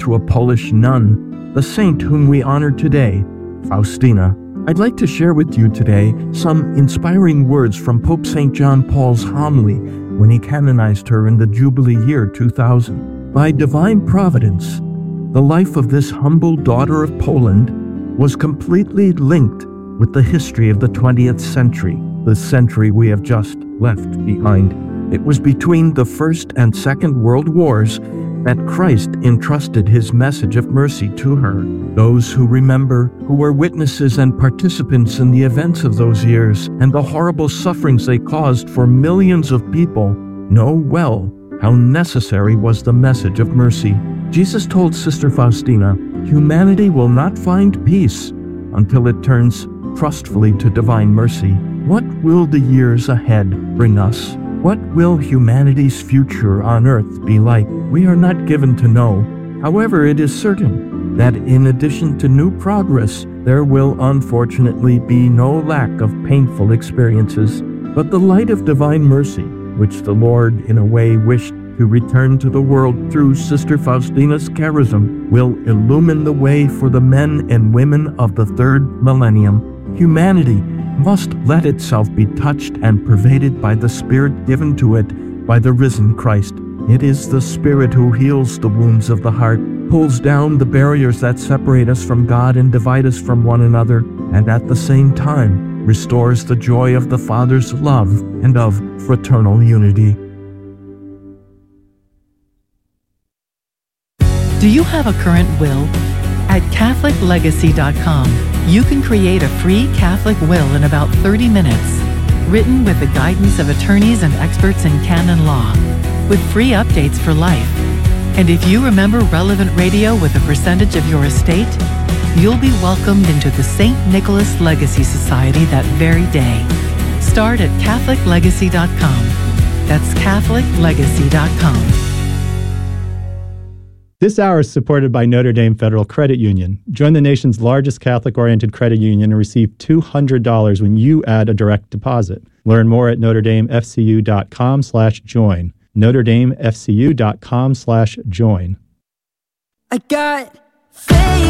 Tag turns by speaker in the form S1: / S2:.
S1: to a Polish nun, the saint whom we honor today, Faustina. I'd like to share with you today some inspiring words from Pope St. John Paul's homily when he canonized her in the Jubilee year 2000. By divine providence, the life of this humble daughter of Poland was completely linked with the history of the 20th century, the century we have just left behind. It was between the First and Second World Wars that Christ entrusted his message of mercy to her. Those who remember, who were witnesses and participants in the events of those years and the horrible sufferings they caused for millions of people, know well how necessary was the message of mercy. Jesus told Sister Faustina, humanity will not find peace until it turns trustfully to divine mercy. What will the years ahead bring us? What will humanity's future on earth be like? We are not given to know. However, it is certain that in addition to new progress, there will unfortunately be no lack of painful experiences. But the light of divine mercy, which the Lord in a way wished to return to the world through Sister Faustina's charism, will illumine the way for the men and women of the third millennium. Humanity must let itself be touched and pervaded by the Spirit given to it by the risen Christ. It is the Spirit who heals the wounds of the heart, pulls down the barriers that separate us from God and divide us from one another, and at the same time restores the joy of the Father's love and of fraternal unity.
S2: Do you have a current will? At CatholicLegacy.com, you can create a free Catholic will in about 30 minutes, written with the guidance of attorneys and experts in canon law, with free updates for life. And if you remember relevant radio with a percentage of your estate, you'll be welcomed into the St. Nicholas Legacy Society that very day. Start at CatholicLegacy.com. That's CatholicLegacy.com.
S3: This hour is supported by Notre Dame Federal Credit Union. Join the nation's largest Catholic-oriented credit union and receive $200 when you add a direct deposit. Learn more at NotreDameFCU.com/join. NotreDameFCU.com/join.
S4: I got faith.